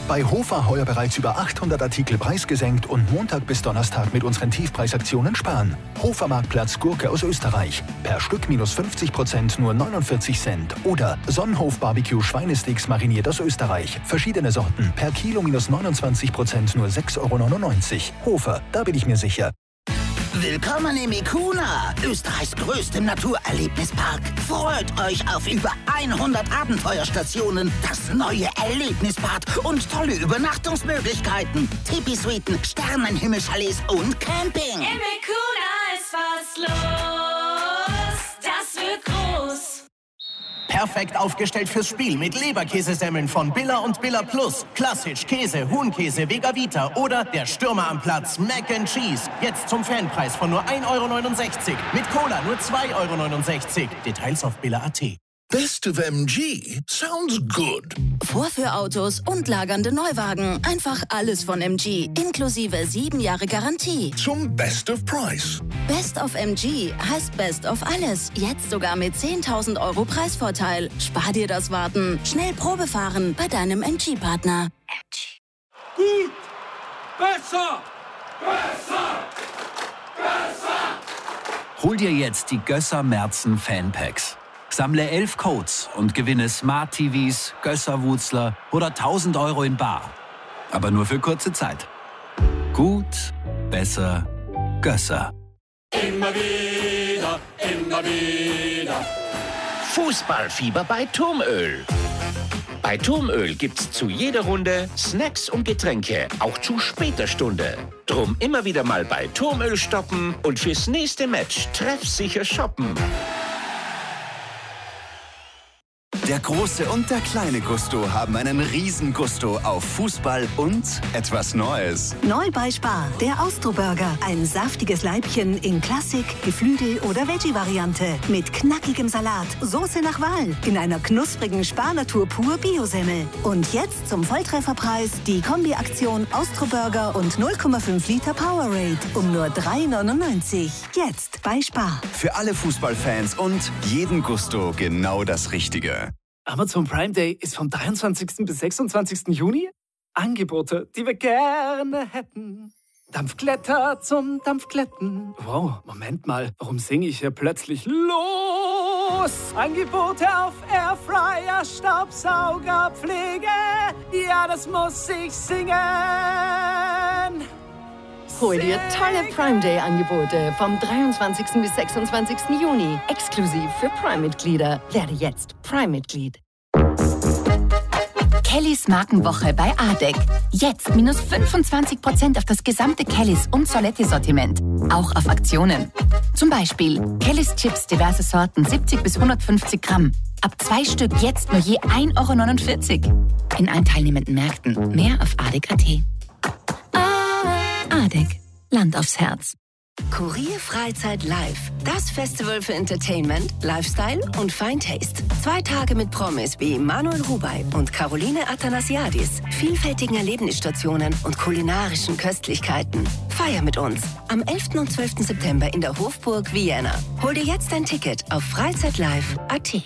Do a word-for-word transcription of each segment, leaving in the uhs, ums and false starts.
Bei Hofer heuer bereits über achthundert Artikel preisgesenkt und Montag bis Donnerstag mit unseren Tiefpreisaktionen sparen. Hofer Marktplatz Gurke aus Österreich. Per Stück minus fünfzig Prozent nur neunundvierzig Cent. Oder Sonnenhof Barbecue Schweinesticks mariniert aus Österreich. Verschiedene Sorten. Per Kilo minus neunundzwanzig Prozent nur sechs Euro neunundneunzig. Hofer, da bin ich mir sicher. Willkommen im Ikuna, Österreichs größtem Naturerlebnispark. Freut euch auf über hundert Abenteuerstationen, das neue Erlebnisbad und tolle Übernachtungsmöglichkeiten. Tipi-Suiten, Sternenhimmelchalets und Camping. Im Ikuna ist was los, das wird groß. Perfekt aufgestellt fürs Spiel mit Leberkäsesemmeln von Billa und Billa Plus. Klassisch, Käse, Huhnkäse, Vega Vita oder der Stürmer am Platz, Mac and Cheese. Jetzt zum Fanpreis von nur ein Euro neunundsechzig. Mit Cola nur zwei Euro neunundsechzig. Details auf billa punkt at. Best of M G sounds good. Vorführautos und lagernde Neuwagen. Einfach alles von M G. Inklusive sieben Jahre Garantie. Zum Best of Price. Best of M G heißt Best of alles. Jetzt sogar mit zehntausend Euro Preisvorteil. Spar dir das Warten. Schnell Probe fahren bei deinem M G-Partner. M G. Gut! Besser! Besser! Besser! Hol dir jetzt die Gösser Merzen Fanpacks. Sammle elf Codes und gewinne Smart T Vs, Gösser-Wutzler oder tausend Euro in bar. Aber nur für kurze Zeit. Gut, besser, Gösser. Immer wieder, immer wieder. Fußballfieber bei Turmöl. Bei Turmöl gibt's zu jeder Runde Snacks und Getränke, auch zu später Stunde. Drum immer wieder mal bei Turmöl stoppen und fürs nächste Match treffsicher shoppen. Der große und der kleine Gusto haben einen riesen Gusto auf Fußball und etwas Neues. Neu bei Spar, der Austro-Burger. Ein saftiges Leibchen in Klassik, Geflügel- oder Veggie-Variante. Mit knackigem Salat, Soße nach Wahl, in einer knusprigen Spar-Natur pur Bio-Semmel. Und jetzt zum Volltrefferpreis die Kombi-Aktion Austro-Burger und null Komma fünf Liter Powerade um nur drei neunundneunzig. Jetzt bei Spar. Für alle Fußballfans und jeden Gusto genau das Richtige. Amazon Prime Day ist vom dreiundzwanzigsten bis sechsundzwanzigsten Juni. Angebote, die wir gerne hätten. Dampfkletter zum Dampfkletten. Wow, Moment mal, warum singe ich hier plötzlich los? Angebote auf Airfryer, Staubsauger, Pflege. Ja, das muss ich singen. Hol dir tolle Prime Day Angebote vom dreiundzwanzigsten bis sechsundzwanzigsten Juni. Exklusiv für Prime-Mitglieder. Werde jetzt Prime-Mitglied. Kellys Markenwoche bei Adek. Jetzt minus fünfundzwanzig Prozent auf das gesamte Kellys und Solette-Sortiment. Auch auf Aktionen. Zum Beispiel Kellys Chips, diverse Sorten, siebzig bis hundertfünfzig Gramm. Ab zwei Stück jetzt nur je ein Euro neunundvierzig. In allen teilnehmenden Märkten. Mehr auf adek punkt at. Adek. Land aufs Herz. Kurier Freizeit Live. Das Festival für Entertainment, Lifestyle und Fine Taste. Zwei Tage mit Promis wie Manuel Rubey und Caroline Athanasiadis. Vielfältigen Erlebnisstationen und kulinarischen Köstlichkeiten. Feier mit uns. Am elften und zwölften September in der Hofburg Vienna. Hol dir jetzt ein Ticket auf freizeitlive punkt at.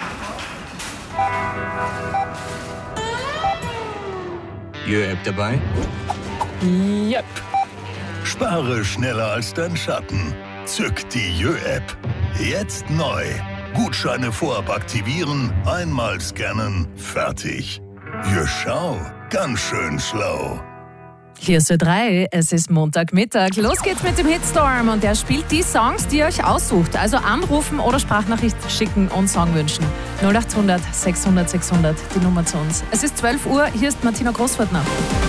Jö-App dabei? Yep. Spare schneller als dein Schatten. Zück die Jö-App. Jetzt neu. Gutscheine vorab aktivieren, einmal scannen, fertig. Jö, schau, ganz schön schlau. Hier ist Ö drei, es ist Montagmittag. Los geht's mit dem Hitstorm und der spielt die Songs, die ihr euch aussucht. Also anrufen oder Sprachnachricht schicken und Song wünschen. null achthundert sechshundert sechshundert, die Nummer zu uns. Es ist zwölf Uhr, hier ist Martina Großwörtner.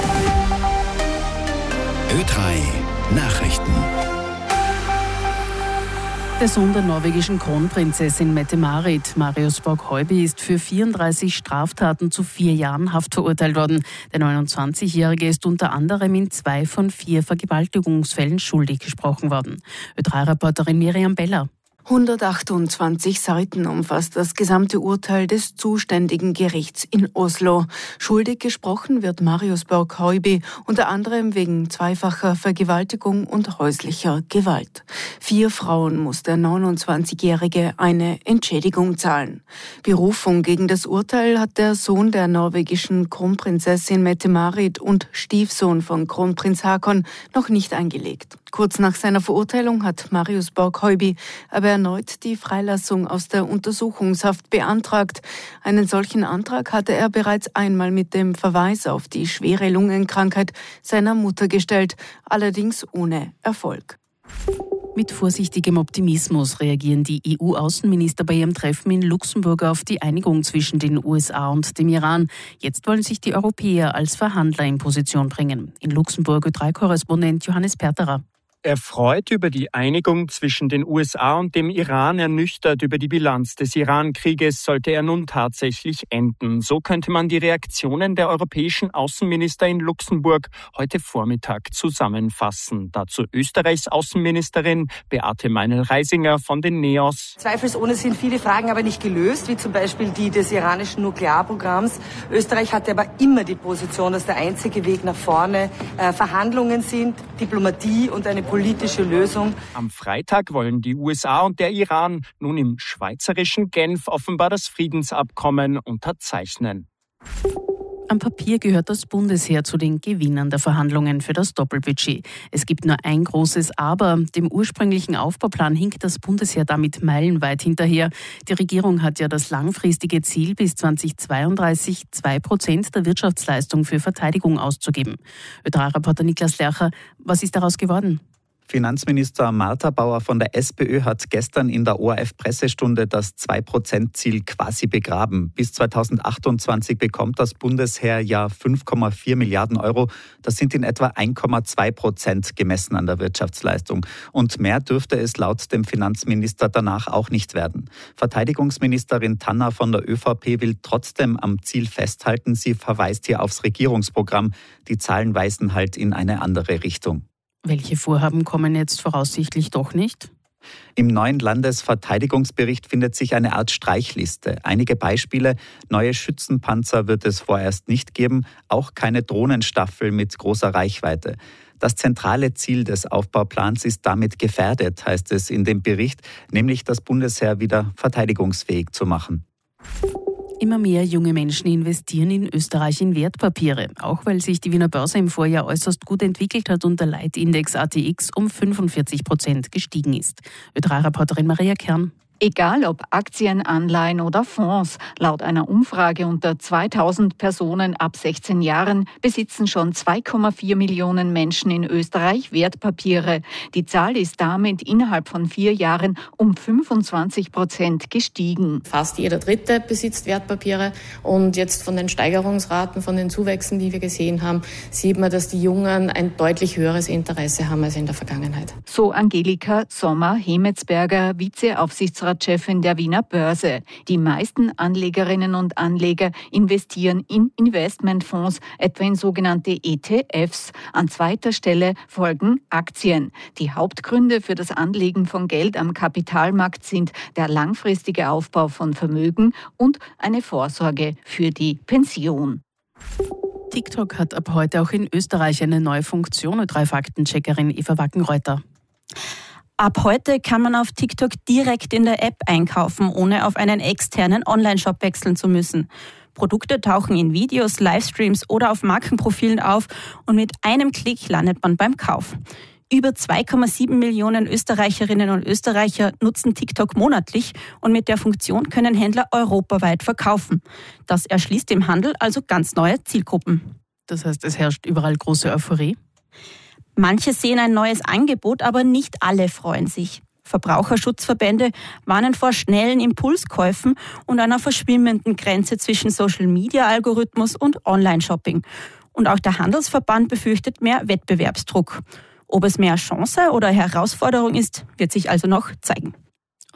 Ö drei Nachrichten. Der Sohn der norwegischen Kronprinzessin Mette-Marit, Marius Borg-Heuby, ist für vierunddreißig Straftaten zu vier Jahren Haft verurteilt worden. Der neunundzwanzigjährige ist unter anderem in zwei von vier Vergewaltigungsfällen schuldig gesprochen worden. Ö drei Reporterin Miriam Beller. hundertachtundzwanzig Seiten umfasst das gesamte Urteil des zuständigen Gerichts in Oslo. Schuldig gesprochen wird Marius Borg-Heuby unter anderem wegen zweifacher Vergewaltigung und häuslicher Gewalt. Vier Frauen muss der neunundzwanzigjährige eine Entschädigung zahlen. Berufung gegen das Urteil hat der Sohn der norwegischen Kronprinzessin Mette-Marit und Stiefsohn von Kronprinz Haakon noch nicht eingelegt. Kurz nach seiner Verurteilung hat Marius Borg-Heuby aber erneut die Freilassung aus der Untersuchungshaft beantragt. Einen solchen Antrag hatte er bereits einmal mit dem Verweis auf die schwere Lungenkrankheit seiner Mutter gestellt, allerdings ohne Erfolg. Mit vorsichtigem Optimismus reagieren die E U-Außenminister bei ihrem Treffen in Luxemburg auf die Einigung zwischen den U S A und dem Iran. Jetzt wollen sich die Europäer als Verhandler in Position bringen. In Luxemburg Ö drei Korrespondent Johannes Perterer. Erfreut über die Einigung zwischen den U S A und dem Iran, ernüchtert über die Bilanz des Iran-Krieges, sollte er nun tatsächlich enden. So könnte man die Reaktionen der europäischen Außenminister in Luxemburg heute Vormittag zusammenfassen. Dazu Österreichs Außenministerin Beate Meinl-Reisinger von den NEOS. Zweifelsohne sind viele Fragen aber nicht gelöst, wie zum Beispiel die des iranischen Nuklearprogramms. Österreich hatte aber immer die Position, dass der einzige Weg nach vorne äh, Verhandlungen sind, Diplomatie und eine politische Lösung. Am Freitag wollen die U S A und der Iran nun im schweizerischen Genf offenbar das Friedensabkommen unterzeichnen. Am Papier gehört das Bundesheer zu den Gewinnern der Verhandlungen für das Doppelbudget. Es gibt nur ein großes Aber. Dem ursprünglichen Aufbauplan hinkt das Bundesheer damit meilenweit hinterher. Die Regierung hat ja das langfristige Ziel, bis zweitausendzweiunddreißig zwei Prozent der Wirtschaftsleistung für Verteidigung auszugeben. Ö drei Reporter Niklas Lercher, was ist daraus geworden? Finanzminister Martha Bauer von der SPÖ hat gestern in der O R F-Pressestunde das zwei Prozent Ziel quasi begraben. Bis zweitausendachtundzwanzig bekommt das Bundesheer ja fünf Komma vier Milliarden Euro. Das sind in etwa eins Komma zwei Prozent gemessen an der Wirtschaftsleistung. Und mehr dürfte es laut dem Finanzminister danach auch nicht werden. Verteidigungsministerin Tanner von der Ö V P will trotzdem am Ziel festhalten. Sie verweist hier aufs Regierungsprogramm. Die Zahlen weisen halt in eine andere Richtung. Welche Vorhaben kommen jetzt voraussichtlich doch nicht? Im neuen Landesverteidigungsbericht findet sich eine Art Streichliste. Einige Beispiele: Neue Schützenpanzer wird es vorerst nicht geben, auch keine Drohnenstaffel mit großer Reichweite. Das zentrale Ziel des Aufbauplans ist damit gefährdet, heißt es in dem Bericht, nämlich das Bundesheer wieder verteidigungsfähig zu machen. Immer mehr junge Menschen investieren in Österreich in Wertpapiere, auch weil sich die Wiener Börse im Vorjahr äußerst gut entwickelt hat und der Leitindex A T X um fünfundvierzig Prozent gestiegen ist. Ö drei Reporterin Maria Kern. Egal ob Aktien, Anleihen oder Fonds, laut einer Umfrage unter zweitausend Personen ab sechzehn Jahren besitzen schon zwei Komma vier Millionen Menschen in Österreich Wertpapiere. Die Zahl ist damit innerhalb von vier Jahren um fünfundzwanzig Prozent gestiegen. Fast jeder Dritte besitzt Wertpapiere und jetzt von den Steigerungsraten, von den Zuwächsen, die wir gesehen haben, sieht man, dass die Jungen ein deutlich höheres Interesse haben als in der Vergangenheit. So Angelika Sommer-Hemetsberger, Vizeaufsichtsratschefin der Wiener Börse. Die meisten Anlegerinnen und Anleger investieren in Investmentfonds, etwa in sogenannte E T Fs. An zweiter Stelle folgen Aktien. Die Hauptgründe für das Anlegen von Geld am Kapitalmarkt sind der langfristige Aufbau von Vermögen und eine Vorsorge für die Pension. TikTok hat ab heute auch in Österreich eine neue Funktion. Ö drei Faktencheckerin Eva Wackenreuter. Ab heute kann man auf TikTok direkt in der App einkaufen, ohne auf einen externen Online-Shop wechseln zu müssen. Produkte tauchen in Videos, Livestreams oder auf Markenprofilen auf und mit einem Klick landet man beim Kauf. Über zwei Komma sieben Millionen Österreicherinnen und Österreicher nutzen TikTok monatlich und mit der Funktion können Händler europaweit verkaufen. Das erschließt dem Handel also ganz neue Zielgruppen. Das heißt, es herrscht überall große Euphorie? Manche sehen ein neues Angebot, aber nicht alle freuen sich. Verbraucherschutzverbände warnen vor schnellen Impulskäufen und einer verschwimmenden Grenze zwischen Social-Media-Algorithmus und Online-Shopping. Und auch der Handelsverband befürchtet mehr Wettbewerbsdruck. Ob es mehr Chance oder Herausforderung ist, wird sich also noch zeigen.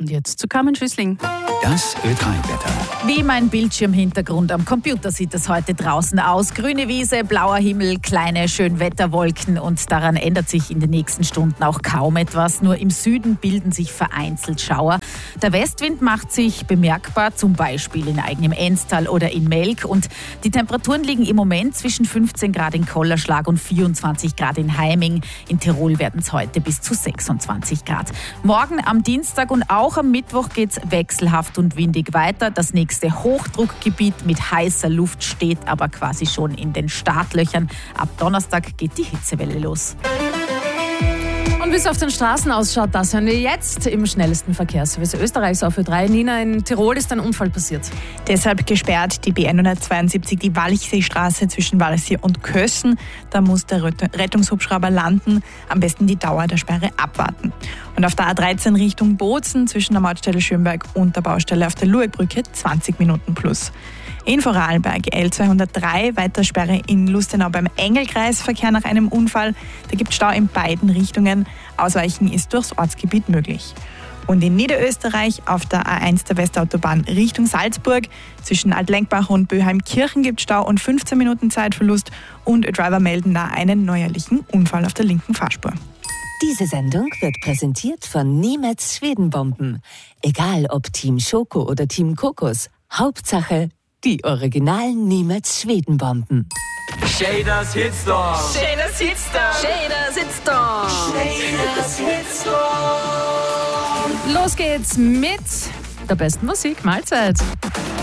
Und jetzt zu Carmen Schüssling. Das Ö drei Wetter. Wie mein Bildschirmhintergrund am Computer sieht es heute draußen aus. Grüne Wiese, blauer Himmel, kleine Schönwetterwolken und daran ändert sich in den nächsten Stunden auch kaum etwas. Nur im Süden bilden sich vereinzelt Schauer. Der Westwind macht sich bemerkbar, zum Beispiel in eigenem Enstal oder in Melk. Und die Temperaturen liegen im Moment zwischen fünfzehn Grad in Kollerschlag und vierundzwanzig Grad in Heiming. In Tirol werden es heute bis zu sechsundzwanzig Grad. Morgen am Dienstag und auch am Mittwoch geht es wechselhaft und windig weiter. Das nächste Hochdruckgebiet mit heißer Luft steht aber quasi schon in den Startlöchern. Ab Donnerstag geht die Hitzewelle los. Und wie es auf den Straßen ausschaut, das hören wir jetzt im schnellsten Verkehrsservice Österreichs auf Ö drei. Nina, in Tirol ist ein Unfall passiert. Deshalb gesperrt die B hundertzweiundsiebzig, die Walchseestraße zwischen Walchsee und Kössen. Da muss der Rettungshubschrauber landen. Am besten die Dauer der Sperre abwarten. Und auf der A dreizehn Richtung Bozen zwischen der Mautstelle Schönberg und der Baustelle auf der Luebrücke zwanzig Minuten plus. In Vorarlberg L zweihundertdrei, Weitersperre in Lustenau beim Engelkreis, Verkehr nach einem Unfall. Da gibt es Stau in beiden Richtungen. Ausweichen ist durchs Ortsgebiet möglich. Und in Niederösterreich auf der A eins der Westautobahn Richtung Salzburg zwischen Altlenkbach und Böheimkirchen gibt es Stau und fünfzehn Minuten Zeitverlust. Und Ö-Driver melden da einen neuerlichen Unfall auf der linken Fahrspur. Diese Sendung wird präsentiert von Niemetz Schwedenbomben. Egal ob Team Schoko oder Team Kokos, Hauptsache die originalen Niemetz Schwedenbomben. Shaders Hitstorm. Shaders Hitstorm. Shaders Hitstorm. Shaders Hitstorm. Los geht's mit der besten Musik. Mahlzeit.